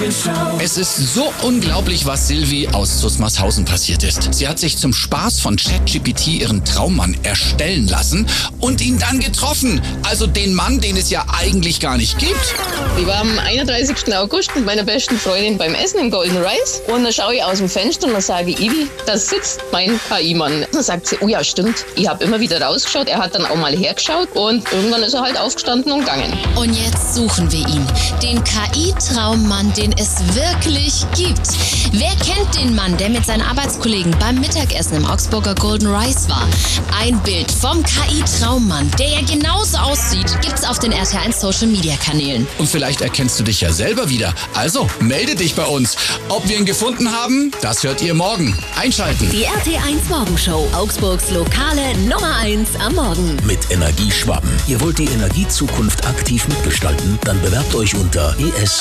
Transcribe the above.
Es ist so unglaublich, was Silvi aus Susmarshausen passiert ist. Sie hat sich zum Spaß von ChatGPT ihren Traummann erstellen lassen und ihn dann getroffen. Also den Mann, den es ja eigentlich gar nicht gibt. Ich war am 31. August mit meiner besten Freundin beim Essen im Golden Rice und dann schaue ich aus dem Fenster und dann sage ich, Ivi, da sitzt mein KI-Mann. Dann sagt sie, oh ja, stimmt. Ich habe immer wieder rausgeschaut. Er hat dann auch mal hergeschaut und irgendwann ist er halt aufgestanden und gegangen. Und jetzt suchen wir ihn. Den KI-Traummann, den es wirklich gibt. Wer kennt den Mann, der mit seinen Arbeitskollegen beim Mittagessen im Augsburger Golden Rice war? Ein Bild vom KI-Traummann, der ja genauso aussieht, gibt's auf den RT1 Social-Media-Kanälen. Und vielleicht erkennst du dich ja selber wieder. Also, melde dich bei uns. Ob wir ihn gefunden haben, das hört ihr morgen. Einschalten. Die RT1 Morgenshow, Augsburgs lokale Nummer 1 am Morgen. Mit Energieschwaben. Ihr wollt die Energiezukunft aktiv mitgestalten? Dann bewerbt euch unter es